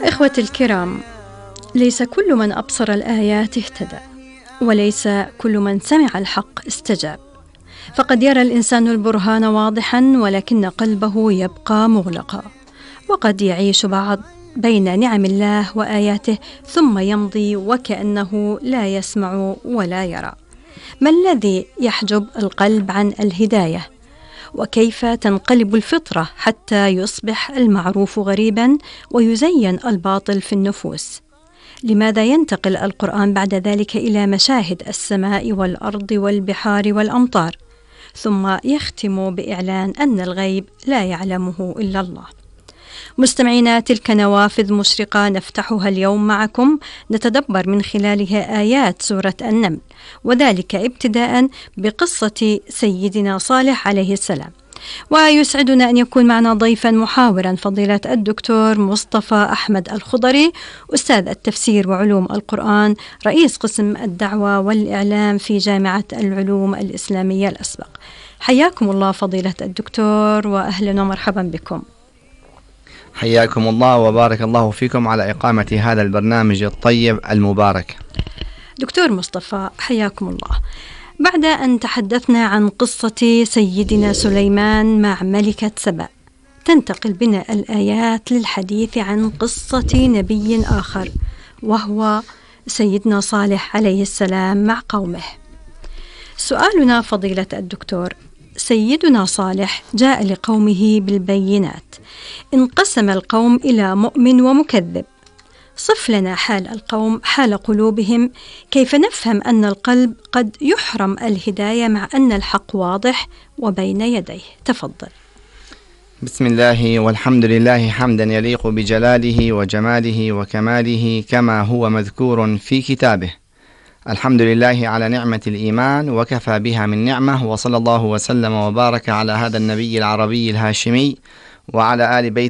إخوتي الكرام، ليس كل من أبصر الآيات اهتدى، وليس كل من سمع الحق استجاب. فقد يرى الإنسان البرهان واضحا ولكن قلبه يبقى مغلقا، وقد يعيش بعض بين نعم الله وآياته ثم يمضي وكأنه لا يسمع ولا يرى. ما الذي يحجب القلب عن الهداية؟ وكيف تنقلب الفطرة حتى يصبح المعروف غريبا ويزين الباطل في النفوس؟ لماذا ينتقل القرآن بعد ذلك إلى مشاهد السماء والأرض والبحار والأمطار، ثم يختم بإعلان أن الغيب لا يعلمه إلا الله؟ مستمعينا، تلك نوافذ مشرقة نفتحها اليوم معكم، نتدبر من خلالها آيات سورة النمل، وذلك ابتداء بقصة سيدنا صالح عليه السلام. ويسعدنا أن يكون معنا ضيفا محاورا فضيلة الدكتور مصطفى أحمد الخضري، أستاذ التفسير وعلوم القرآن، رئيس قسم الدعوة والإعلام في جامعة العلوم الإسلامية الأسبق. حياكم الله فضيلة الدكتور، وأهلا ومرحبا بكم. حياكم الله وبارك الله فيكم على إقامة هذا البرنامج الطيب المبارك. دكتور مصطفى، حياكم الله. بعد أن تحدثنا عن قصة سيدنا سليمان مع ملكة سبأ، تنتقل بنا الآيات للحديث عن قصة نبي آخر، وهو سيدنا صالح عليه السلام مع قومه. سؤالنا فضيلة الدكتور، سيدنا صالح جاء لقومه بالبينات، انقسم القوم إلى مؤمن ومكذب. صف لنا حال القوم، حال قلوبهم، كيف نفهم أن القلب قد يحرم الهداية مع أن الحق واضح وبين يديه؟ تفضل. بسم الله والحمد لله حمدا يليق بجلاله وجماله وكماله كما هو مذكور في كتابه. الحمد لله على نعمة الإيمان وكفى بها من نعمة، وصلى الله وسلم وبارك على هذا النبي العربي الهاشمي وعلى آل بيت